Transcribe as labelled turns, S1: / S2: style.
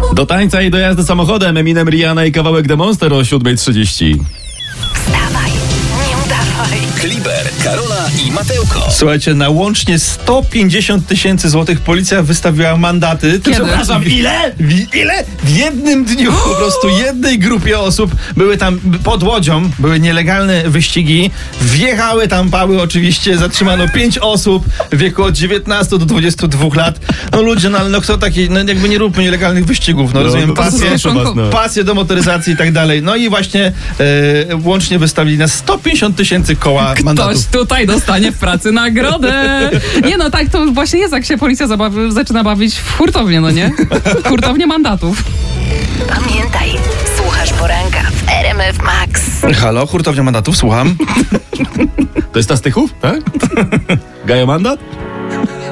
S1: Do tańca i do jazdy samochodem Eminem, Rihanna i kawałek The Monster o 7:30.
S2: Wstawaj, nie udawaj.
S3: Kliber, Karola i Mateuko.
S4: Słuchajcie, na łącznie 150 000 złotych policja wystawiła mandaty.
S1: Przepraszam, ile?
S4: Ile? W jednym dniu po prostu jednej grupie osób były tam pod łodzią, były nielegalne wyścigi, wjechały tam pały oczywiście, zatrzymano 5 osób w wieku od 19 do 22 lat. No ludzie, no kto taki, no jakby nie róbmy nielegalnych wyścigów, no rozumiem, pasję do motoryzacji i tak dalej. No i właśnie łącznie wystawili na 150 000 koła mandatów.
S5: Ktoś tutaj dostanie w pracy nagrodę. Nie no, tak to właśnie jest, jak się policja zaczyna bawić w hurtownię, no nie? Hurtownię mandatów.
S2: Pamiętaj, słuchasz poranka w RMF Max.
S4: Halo, hurtownia mandatów, słucham.
S1: To jest ta z Tychów, tak? Gajo mandat?